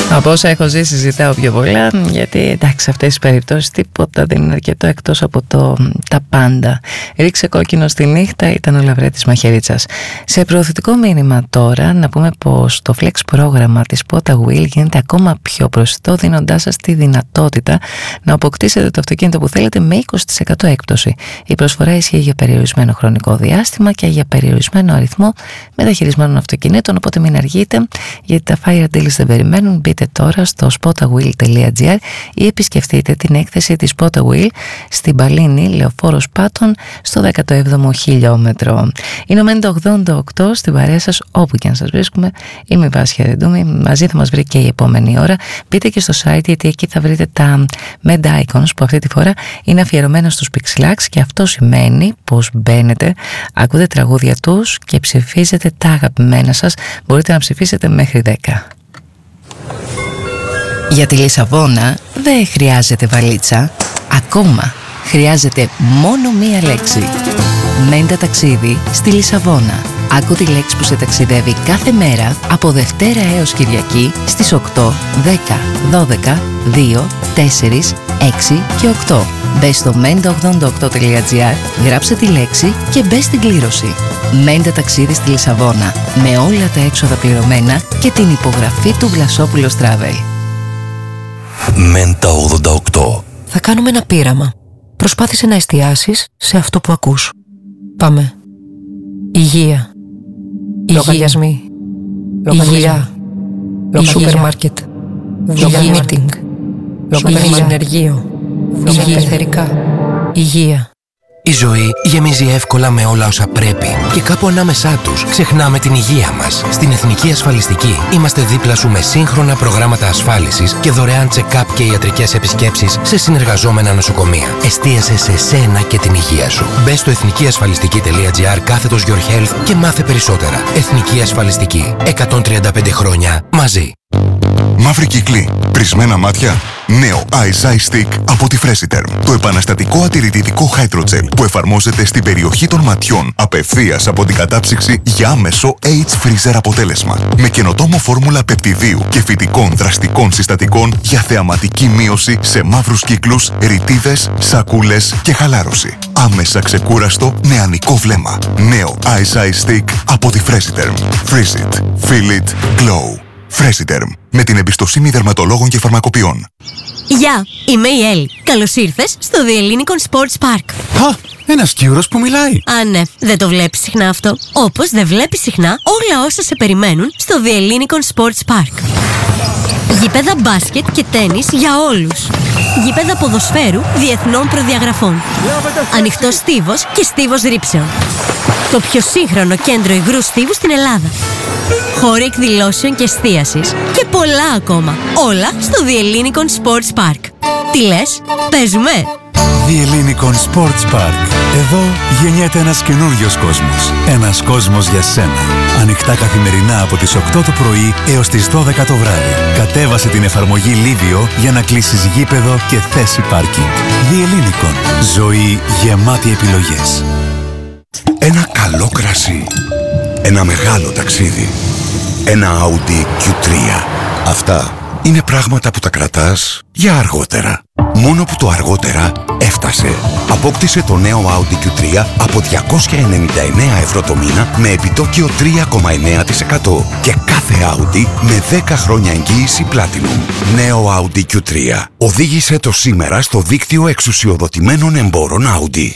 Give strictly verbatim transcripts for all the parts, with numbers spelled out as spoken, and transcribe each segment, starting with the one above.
Από όσα έχω ζήσει ζητάω πιο πολλά, γιατί εντάξει σε αυτές τις περιπτώσεις τίποτα δεν είναι αρκετό εκτός από το τα πάντα. Ρίξε κόκκινο στη νύχτα ήταν ο Λαβρέτης Μαχαιρίτσας. Σε προωθητικό μήνυμα τώρα να πούμε πως το Flex πρόγραμμα της Pota Wheel γίνεται ακόμα πιο προσιτό, δίνοντάς σας τη δυνατότητα να αποκτήσετε το αυτοκίνητο που θέλετε με είκοσι τοις εκατό έκπτωση. Η προσφορά ισχύει για περιορισμένο χρονικό διάστημα και για περιορισμένο αριθμό μεταχειρισμένων αυτοκινήτων, οπότε μην αργείτε γιατί τα Fire Deals δεν περιμένουν. Μπείτε τώρα στο spotawheel τελεία gr ή επισκεφτείτε την έκθεση της Pota Wheel στην Παλίνη, Λεωφόρος Πάτων, στο δέκατο έβδομο χιλιόμετρο. Είναι ο Μέντο ογδόντα οκτώ στην παρέα σας όπου και αν σας βρίσκουμε. Είμαι η Βάσια Ρεντούμη, μαζί θα μας βρει και η επόμενη ώρα. Μπείτε και στο site γιατί εκεί θα βρείτε τα Mend Icons που αυτή τη φορά είναι αφιερωμένα στους Pixelax και αυτό σημαίνει πως μπαίνετε, ακούτε τραγούδια τους και ψηφίζετε τα αγαπημένα σας. Μπορείτε να ψηφίσετε μέχρι δέκα. Για τη Λισαβόνα δεν χρειάζεται βαλίτσα, ακόμα χρειάζεται μόνο μία λέξη. Μέντα ταξίδι στη Λισαβόνα. Άκου τη λέξη που σε ταξιδεύει κάθε μέρα από Δευτέρα έως Κυριακή στις οκτώ, δέκα, δώδεκα, δύο, τέσσερα, έξι και οκτώ. Μπες στο μέντα ογδόντα οκτώ τελεία gr, γράψε τη λέξη και μπες στην κλήρωση. Μέντα ταξίδι στη Λισαβόνα με όλα τα έξοδα πληρωμένα και την υπογραφή του Βλασόπουλος Travel. Μέντα ογδόντα οκτώ. Θα κάνουμε ένα πείραμα. Προσπάθησε να εστιάσεις σε αυτό που ακούς. Πάμε. Υγεία. Υγειασμοί. Υγεία. Σούπερ μάρκετ. Υγεία μίτινγκ. Υγεία συνεργείο. Υγεία εθερικά. Υγεία. Η ζωή γεμίζει εύκολα με όλα όσα πρέπει και κάπου ανάμεσά τους ξεχνάμε την υγεία μας. Στην Εθνική Ασφαλιστική είμαστε δίπλα σου με σύγχρονα προγράμματα ασφάλισης και δωρεάν check-up και ιατρικές επισκέψεις σε συνεργαζόμενα νοσοκομεία. Εστίασε σε σένα και την υγεία σου. Μπες στο εθνικιασφαλιστική τελεία gr κάθετος Your Health και μάθε περισσότερα. Εθνική Ασφαλιστική. εκατόν τριάντα πέντε χρόνια μαζί. Μαύρη κύκλη, πρισμένα μάτια. Νέο Eyes Eye Stick από τη Freshiterm. Το επαναστατικό ατηρητικό Hydrogel που εφαρμόζεται στην περιοχή των ματιών απευθείας από την κατάψυξη για άμεσο Age Freezer αποτέλεσμα. Με καινοτόμο φόρμουλα πεπτιδίου και φυτικών δραστικών συστατικών για θεαματική μείωση σε μαύρους κύκλους, ρητίδες, σακούλες και χαλάρωση. Άμεσα ξεκούραστο νεανικό βλέμμα. Νέο Eyes Eye Stick από τη Freshiterm. Freeze it. Feel it. Glow. Freshiterm. Με την εμπιστοσύνη δερματολόγων και φαρμακοποιών. Γεια, είμαι η Έλλη. Καλώς ήρθες στο The Ellinikon Sports Park. Α, ένας Κύρος που μιλάει. Α, ναι, δεν το βλέπεις συχνά αυτό. Όπως δεν βλέπεις συχνά όλα όσα σε περιμένουν στο The Ellinikon Sports Park. Γήπεδα μπάσκετ και τένις για όλους. Γήπεδα ποδοσφαίρου διεθνών προδιαγραφών. Ανοιχτός στίβος και στίβος ρήψεων. Το πιο σύγχρονο κέντρο υγρού στίβου στην Ελλάδα. Χώροι εκδηλώσεων και εστίασης και πολλά ακόμα. Όλα στο The Ellinikon Sports Park. Τι λες, παίζουμε? The Ellinikon Sports Park. Εδώ γεννιέται ένας καινούριος κόσμος. Ένας κόσμος για σένα. Ανοιχτά καθημερινά από τις οκτώ το πρωί έως τις δώδεκα το βράδυ. Κατέβασε την εφαρμογή Livio για να κλείσεις γήπεδο και θέση πάρκινγκ. The Ellinikon. Ζωή γεμάτη επιλογές. Ένα καλό κρασί. Ένα μεγάλο ταξίδι. Ένα Audi κιου τρία. Αυτά είναι πράγματα που τα κρατάς για αργότερα. Μόνο που το αργότερα έφτασε. Απόκτησε το νέο Audi κιου τρία από διακόσια ενενήντα εννέα ευρώ το μήνα με επιτόκιο τρία κόμμα εννέα τοις εκατό και κάθε Audi με δέκα χρόνια εγγύηση Platinum. Νέο Audi κιου τρία. Οδήγησε το σήμερα στο δίκτυο εξουσιοδοτημένων εμπόρων Audi.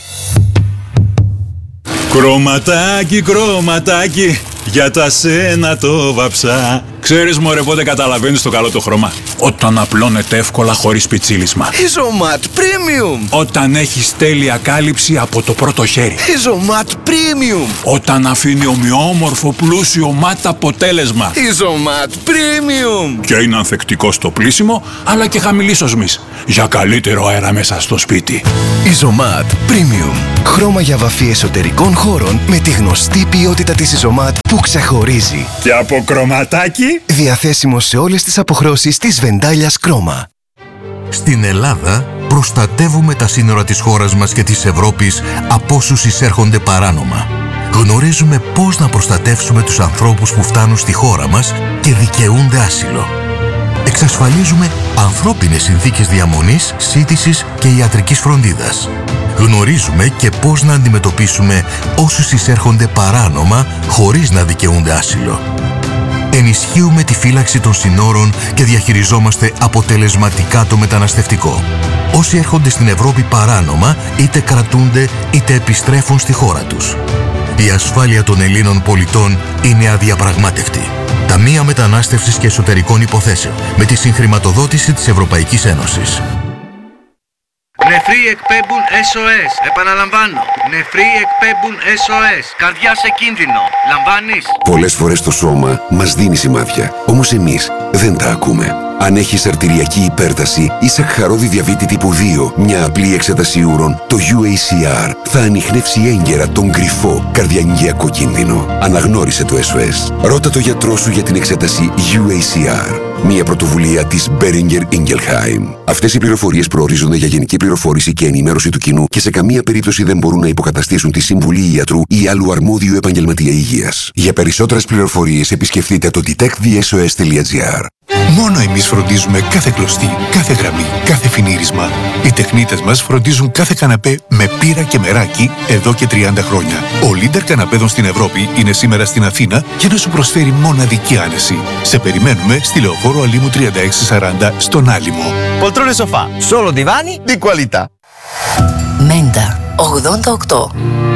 Κρωματάκι, κρωματάκι, για τα σένα το βαψά. Ξέρεις μωρέ πότε καταλαβαίνεις το καλό το χρώμα? Όταν απλώνεται εύκολα χωρίς πιτσίλισμα. Isomat Premium. Όταν έχεις τέλεια κάλυψη από το πρώτο χέρι. Isomat Premium. Όταν αφήνει ομοιόμορφο πλούσιο ματ αποτέλεσμα. Isomat Premium. Και είναι ανθεκτικό στο πλύσιμο αλλά και χαμηλής οσμής. Για καλύτερο αέρα μέσα στο σπίτι. Isomat Premium. Χρώμα για βαφή εσωτερικών χώρων με τη γνωστή ποιότητα της Isomat που ξεχωρίζει. Και από κρωματάκι. Διαθέσιμο σε όλες τις αποχρώσεις της Βεντάλιας Κρόμα. Στην Ελλάδα προστατεύουμε τα σύνορα της χώρας μας και της Ευρώπης από όσους εισέρχονται παράνομα. Γνωρίζουμε πώς να προστατεύσουμε τους ανθρώπους που φτάνουν στη χώρα μας και δικαιούνται άσυλο. εξασφαλίζουμε ανθρώπινες συνθήκες διαμονής, σύντησης και ιατρικής φροντίδας. Γνωρίζουμε και πώς να αντιμετωπίσουμε όσους εισέρχονται παράνομα χωρίς να δικαιούνται άσυλο. Ενισχύουμε τη φύλαξη των συνόρων και διαχειριζόμαστε αποτελεσματικά το μεταναστευτικό. Όσοι έρχονται στην Ευρώπη παράνομα, είτε κρατούνται είτε επιστρέφουν στη χώρα τους. Η ασφάλεια των Ελλήνων πολιτών είναι αδιαπραγμάτευτη. Ταμεία Μετανάστευσης και Εσωτερικών Υποθέσεων, με τη συγχρηματοδότηση της Ευρωπαϊκής Ένωσης. Νεφροί εκπέμπουν ες ο ες. Επαναλαμβάνω. Νεφροί εκπέμπουν ες ο ες. Καρδιά σε κίνδυνο. Λαμβάνεις? Πολλές φορές το σώμα μας δίνει σημάδια. Όμως εμείς δεν τα ακούμε. Αν έχεις αρτηριακή υπέρταση ή σακχαρώδη διαβήτη τύπου δύο, μια απλή εξέταση ούρων, το γιου έι σι αρ θα ανιχνεύσει έγκαιρα τον κρυφό καρδιαγγειακό κίνδυνο. Αναγνώρισε το ες ο ες. Ρώτα το γιατρό σου για την εξέταση γιου έι σι αρ. Μια πρωτοβουλία της Boehringer Ingelheim. Αυτές οι πληροφορίες προορίζονται για γενική πληροφόρηση και ενημέρωση του κοινού και σε καμία περίπτωση δεν μπορούν να υποκαταστήσουν τη συμβουλή ιατρού ή άλλου αρμόδιου επαγγελματία υγείας. Για περισσότερες πληροφορίες επισκεφτείτε το detect the s o s dot g r. Μόνο εμείς φροντίζουμε κάθε κλωστή, κάθε γραμμή, κάθε φινίρισμα. Οι τεχνίτες μας φροντίζουν κάθε καναπέ με πύρα και μεράκι εδώ και τριάντα χρόνια. Ο Leader καναπέδων στην Ευρώπη είναι σήμερα στην Αθήνα για να σου προσφέρει μοναδική άνεση. Σε περιμένουμε στη Λεωφόρο Αλήμου τριάντα έξι σαράντα στον Άλυμο. Poltrone sofà, solo divani di qualità. Μέντα ογδόντα οκτώ.